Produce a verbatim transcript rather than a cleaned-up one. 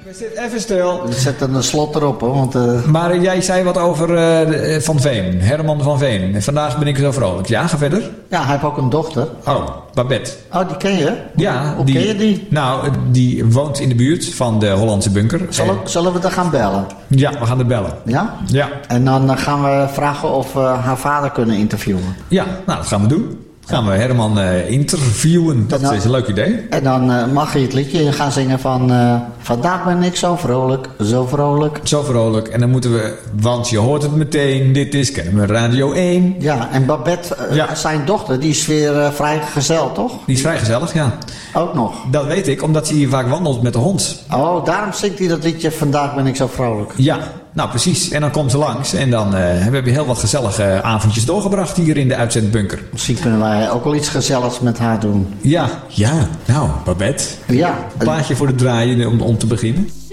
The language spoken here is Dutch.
Even stil. Zet een slot erop, hoor. Want, uh... Maar jij zei wat over uh, Van Veen. Herman van Veen. En vandaag ben ik zo vrolijk. Ja, ga verder. Ja, hij heeft ook een dochter. Oh, Babette. Oh, die ken je? Ja. Hoe die, ken je die? Nou, die woont in de buurt van de Hollandse bunker. Zullen, en... zullen we er gaan bellen? Ja, we gaan er bellen. Ja? Ja. En dan uh, gaan we vragen of we haar vader kunnen interviewen. Ja, nou, dat gaan we doen. Gaan we Herman uh, interviewen. Dat dan, is een leuk idee. En dan uh, mag je het liedje gaan zingen van... Uh, vandaag ben ik zo vrolijk, zo vrolijk. Zo vrolijk. En dan moeten we... Want je hoort het meteen. Dit is Kennemer Radio één. Ja, en Babette, uh, ja. zijn dochter, die is weer uh, vrij gezellig, toch? Die is vrij gezellig, ja. Ook nog? Dat weet ik, omdat hij hier vaak wandelt met de hond. Oh, daarom zingt hij dat liedje Vandaag ben ik zo vrolijk. Ja, nou precies. En dan komt ze langs. En dan uh, hebben we heel wat gezellige avondjes doorgebracht hier in de uitzendbunker. Misschien kunnen wij ook wel iets gezelligs met haar doen. Ja, ja. Nou, Babette. Ja. Een plaatje voor de draaien om, om te beginnen.